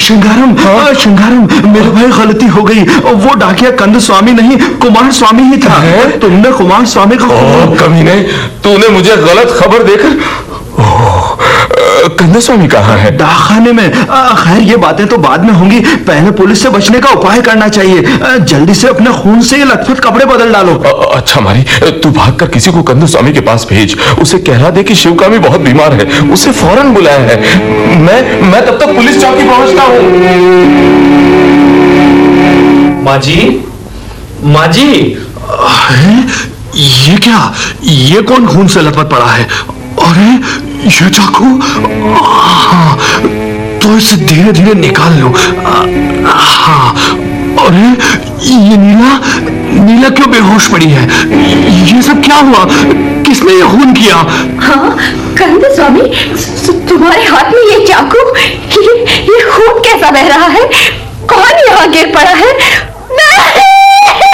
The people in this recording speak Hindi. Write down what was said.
श्रृंगारम, श्रृंगारम, मेरे भाई गलती हो गई। वो डाकिया कंद स्वामी नहीं, कुमार स्वामी ही था। तुमने कुमार स्वामी का कमीने, तूने मुझे गलत खबर देकर। कंद स्वामी कहाँ है? डाकखाने में। खैर ये बातें तो बाद में होंगी, पहले पुलिस से बचने का उपाय करना चाहिए। जल्दी से अपने खून से लथपथ कपड़े बदल डालो। अच्छा मारी, तू भागकर किसी को कंद स्वामी के पास भेज, उसे कहला दे कि शिवकामी बहुत बीमार है, उसे फौरन बुलाया है। मैं तब तक पुलिस चौकी पहुंचता हूं। माँ जी, माँ जी, ये क्या? ये कौन खून से लथपथ पड़ा है? अरे ये चाकू, हाँ, तो इसे धीरे धीरे निकाल लो। हाँ, अरे ये नीला क्यों बेहोश पड़ी है? ये सब क्या हुआ? किसने ये खून किया? हाँ कंद स्वामी, तुम्हारे हाथ में ये चाकू, ये खून कैसा बह रहा है? कौन यहाँ गिर पड़ा है?